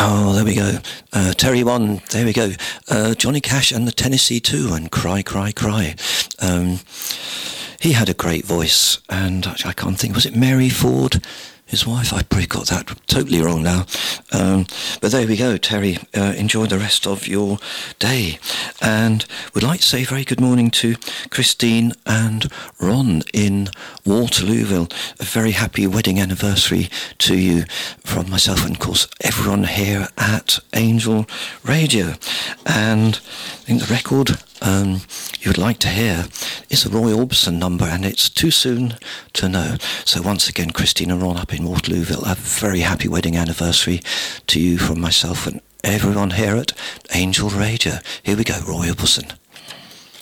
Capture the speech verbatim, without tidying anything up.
Oh, there we go. Uh, Terry one, there we go. Uh, Johnny Cash and the Tennessee two, and Cry, Cry, Cry. Um, he had a great voice, and I can't think, was it Mary Ford? His wife? I probably got that totally wrong now. Um, but there we go, Terry. Uh, enjoy the rest of your day. And would like to say very good morning to Christine and Ron in Waterlooville. A very happy wedding anniversary to you from myself and, of course, everyone here at Angel Radio. And I think the record um, you would like to hear is the Roy Orbison number, and it's Too Soon to Know. So once again, Christine and Ron up in Waterlooville, a very happy wedding anniversary to you from myself and everyone here at Angel Radio. Here we go, Roy Orbison.